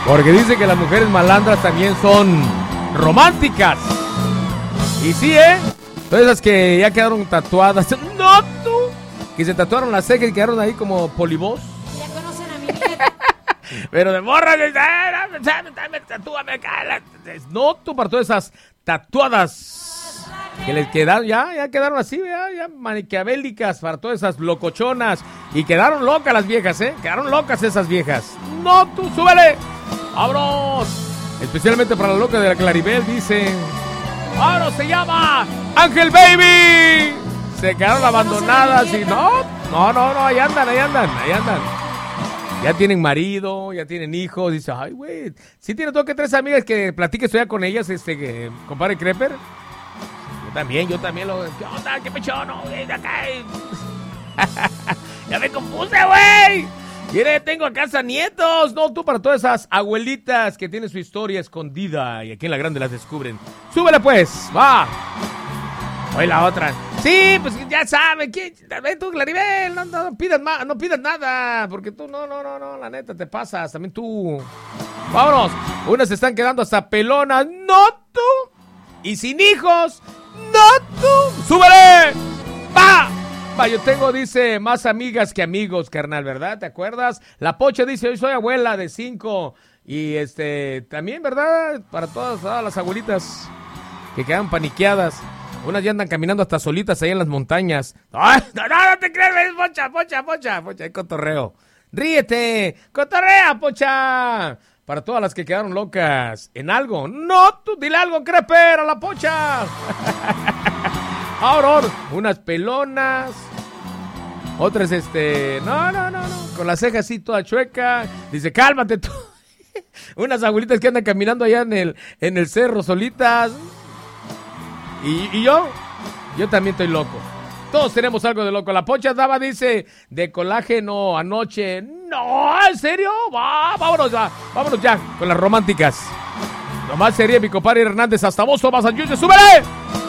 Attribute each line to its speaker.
Speaker 1: Porque dice que las mujeres malandras también son románticas. Y sí, todas esas que ya quedaron tatuadas. No, tú. Que se tatuaron las cejas y quedaron ahí como polibos.
Speaker 2: Ya conocen a mi nieta.
Speaker 1: Pero de morra, tatúame acá. No, tú, para todas esas tatuadas que les quedaron, ya quedaron así, ya maquiavélicas, para todas esas locochonas. Y quedaron locas las viejas, quedaron locas esas viejas. No, tú, súbele. ¡Vámonos! Especialmente para la loca de la Claribel, dice. ¡Vámonos! Se llama Ángel Baby. Se quedaron abandonadas y no, ahí andan. Ya tienen marido, ya tienen hijos. Dice, ay, güey, sí tiene todo que 3 amigas que platiques todavía con ellas, compadre Creper. Yo también lo... ¿Qué onda? ¿Qué pechono? De acá. Ya me compuse, güey. Mire, tengo a casa nietos. No, tú, para todas esas abuelitas que tienen su historia escondida y aquí en La Grande las descubren. Súbele, pues, va. Hoy la otra. Sí, pues ya saben. Ven tú, Claribel, no pidas más, no pidas nada. Porque tú, no, la neta, te pasas. También tú. Vámonos. Unas se están quedando hasta pelonas. No, tú. Y sin hijos. No, tú. Súbele. Va. Yo tengo, dice, más amigas que amigos, carnal, ¿verdad? ¿Te acuerdas? La Pocha dice, hoy soy abuela de 5. Y también, ¿verdad? Para todas las abuelitas que quedan paniqueadas. Unas ya andan caminando hasta solitas ahí en las montañas. ¡Ay! No te crees, Pocha, hay cotorreo. ¡Ríete! ¡Cotorrea, Pocha! Para todas las que quedaron locas en algo. ¡No! Tú dile algo, Creper, a la Pocha. Ahora, unas pelonas. Otras, no. Con la ceja así toda chueca. Dice, cálmate tú. Unas abuelitas que andan caminando allá en el cerro solitas. Y yo también estoy loco. Todos tenemos algo de loco. La Pocha daba, dice, de colágeno anoche. No, ¿en serio? Vámonos ya con las románticas. Nomás sería mi compadre Hernández hasta Boston, Massachusetts. ¡Súbele!